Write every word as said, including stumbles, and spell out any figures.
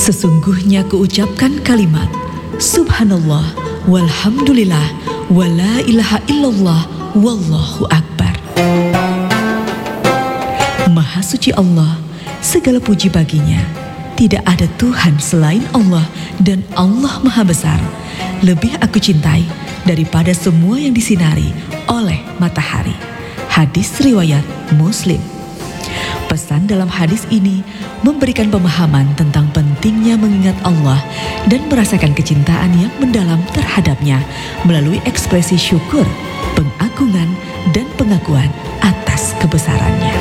Sesungguhnya kuucapkan kalimat Subhanallah, walhamdulillah, wala ilaha illallah, wallahu akbar. Maha suci Allah, segala puji baginya. Tidak ada Tuhan selain Allah, dan Allah Maha Besar. Lebih aku cintai daripada semua yang disinari oleh matahari. Hadis riwayat Muslim. Pesan dalam hadis ini memberikan pemahaman tentang pentingnya mengingat Allah dan merasakan kecintaan yang mendalam terhadapnya melalui ekspresi syukur, pengagungan, dan pengakuan atas kebesarannya.